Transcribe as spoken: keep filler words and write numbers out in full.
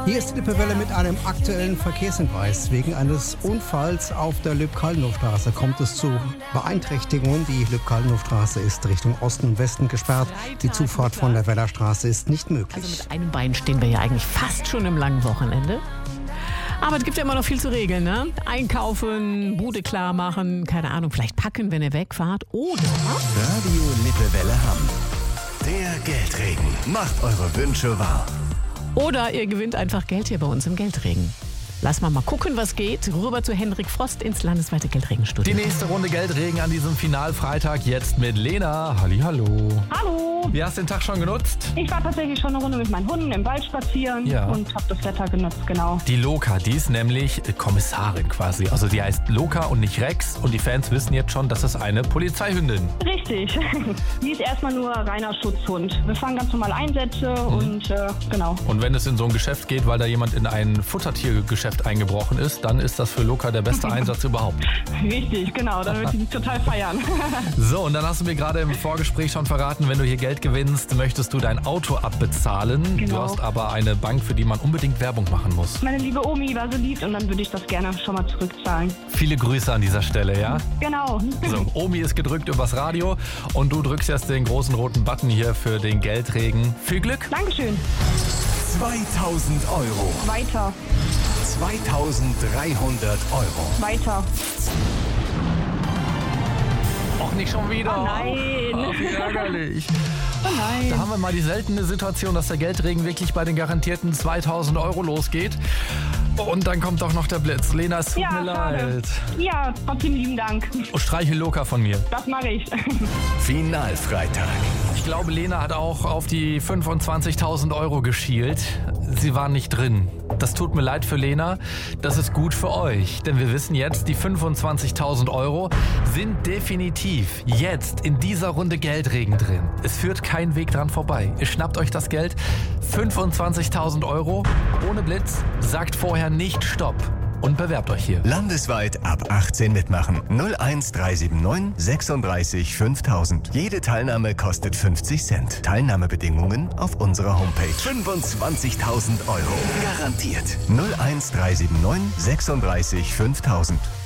Hier ist die Lippewelle mit einem aktuellen Verkehrshinweis. Wegen eines Unfalls auf der Lüb-Kallenhof-Straße kommt es zu Beeinträchtigungen. Die Lüb-Kallenhof-Straße ist Richtung Osten und Westen gesperrt. Die Zufahrt von der Wellerstraße ist nicht möglich. Also mit einem Bein stehen wir ja eigentlich fast schon im langen Wochenende. Aber es gibt ja immer noch viel zu regeln, ne? Einkaufen, Bude klar machen, keine Ahnung, vielleicht packen, wenn ihr wegfahrt. Oder Radio Lippewelle Hamm. Der Geldregen macht eure Wünsche wahr. Oder ihr gewinnt einfach Geld hier bei uns im Geldregen. Lass mal mal gucken, was geht. Rüber zu Henrik Frost ins landesweite Geldregenstudio. Die nächste Runde Geldregen an diesem Finalfreitag jetzt mit Lena. Hallihallo. Hallo. Wie hast du den Tag schon genutzt? Ich war tatsächlich schon eine Runde mit meinen Hunden im Wald spazieren Ja. und habe das Wetter genutzt, genau. Die Loka, die ist nämlich Kommissarin quasi. Also die heißt Loka und nicht Rex. Und die Fans wissen jetzt schon, das ist eine Polizeihündin. Richtig. Die ist erstmal nur reiner Schutzhund. Wir fangen ganz normal Einsätze mhm. und äh, genau. Und wenn es in so ein Geschäft geht, weil da jemand in ein Futtertiergeschäft eingebrochen ist, dann ist das für Loka der beste Einsatz überhaupt. Richtig, genau. Dann wird sie total feiern. So, und dann hast du mir gerade im Vorgespräch schon verraten, wenn du hier Geld gewinnst, möchtest du dein Auto abbezahlen. Genau. Du hast aber eine Bank, für die man unbedingt Werbung machen muss. Meine liebe Omi war so lieb und dann würde ich das gerne schon mal zurückzahlen. Viele Grüße an dieser Stelle, ja? Genau. So, Omi ist gedrückt übers Radio und du drückst jetzt den großen roten Button hier für den Geldregen. Viel Glück! Dankeschön. zweitausend Euro. Weiter. zweitausenddreihundert Euro. Weiter. Auch nicht schon wieder. Oh nein. Ach, wie ärgerlich. Oh nein. Da haben wir mal die seltene Situation, dass der Geldregen wirklich bei den garantierten zweitausend Euro losgeht. Und dann kommt auch noch der Blitz. Lena, es tut Ja, mir schade. leid. Ja, trotzdem lieben Dank. Und streiche Loka von mir. Das mache ich. Finalfreitag. Ich glaube, Lena hat auch auf die fünfundzwanzigtausend Euro geschielt. Sie war nicht drin. Das tut mir leid für Lena. Das ist gut für euch. Denn wir wissen jetzt, die fünfundzwanzigtausend Euro sind definitiv jetzt in dieser Runde Geldregen drin. Es führt kein Weg dran vorbei. Ihr schnappt euch das Geld. fünfundzwanzigtausend Euro ohne Blitz. Sagt vorher nicht Stopp. Und bewerbt euch hier. Landesweit ab achtzehn mitmachen. null eins drei sieben neun sechsunddreißig fünftausend. Jede Teilnahme kostet fünfzig Cent. Teilnahmebedingungen auf unserer Homepage. fünfundzwanzigtausend Euro. Garantiert. null eins drei sieben neun sechsunddreißig fünftausend.